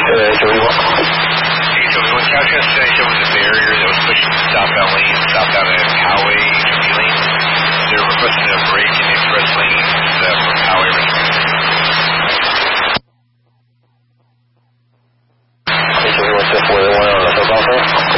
HOV1, capture study show was a barrier that was pushing southbound lanes, southbound Poway, HOV lanes. They're requesting a break in the express lanes from Poway rescue. HOV1 on the football field.